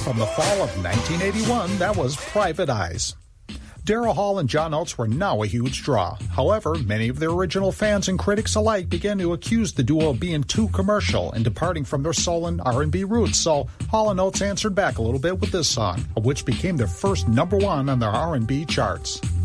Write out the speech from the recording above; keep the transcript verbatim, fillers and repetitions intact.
From the fall of nineteen eighty-one, that was Private Eyes. Daryl Hall and John Oates were now a huge draw. However, many of their original fans and critics alike began to accuse the duo of being too commercial and departing from their soul and R and B roots, so Hall and Oates answered back a little bit with this song, which became their first number one on their R and B charts.